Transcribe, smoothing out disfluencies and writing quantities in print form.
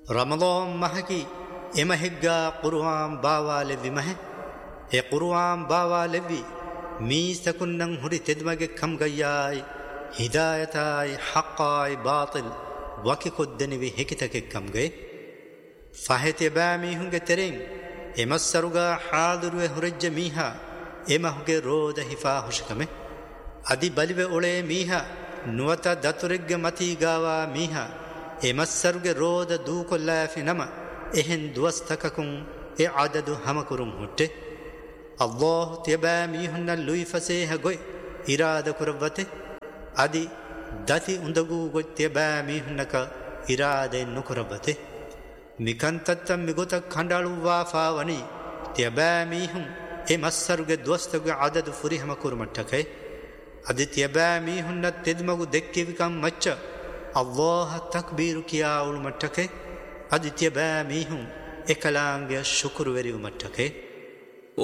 رمضان مهكي إمهجا قرآن باوا لذي مه قرآن باوا لذي ميستكنن هري تدمج كم جياي هدايتاي حقاي باطل وكي كدني بهكتك كم جي فهت بامي هنگ ترين إمسرغا حاضر وهرج ميها إمهج رود هفا هشكمه أدي بلو أولي ميها نوتا دترج متي غاوا ميها إمسرغ رود دوك الله في نما إهن دوستككم إعدد همكرم هته الله تبامي هن اللوي فسيها غوي إرادة كربته أدي دتي اندغو غوي تبامي هنك إرادة نكربته ميكانتت ميغوتا خندالو وافا وني تبامي هم إمسرغ دوستغ عدد فري همكرمتكه أدي تبامي هن تدمغو دكي بكم مچ الله تكبير كيا أول متكه أدي تبامي هم إكلانغ شكر وري متكه